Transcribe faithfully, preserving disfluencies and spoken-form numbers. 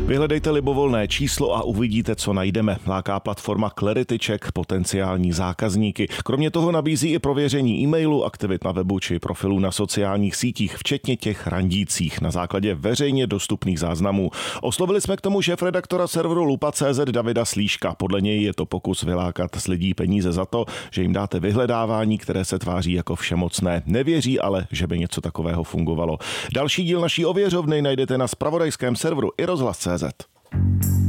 Vyhledejte libovolné číslo a uvidíte, co najdeme. Láká platforma Clarity Check potenciální zákazníky. Kromě toho nabízí i prověření e-mailu, aktivit na webu či profilů na sociálních sítích, včetně těch randících na základě veřejně dostupných záznamů. Oslovili jsme k tomu šéfredaktora serveru lupa tečka cé zet Davida Slíška. Podle něj je to pokus vylákat z lidí peníze za to, že jim dáte vyhledávání, které se tváří jako všemocné. Nevěří ale, že by něco takového fungovalo. Další díl naší ověřovny najdete na zpravodajském serveru i rozhlas tečka cé zet.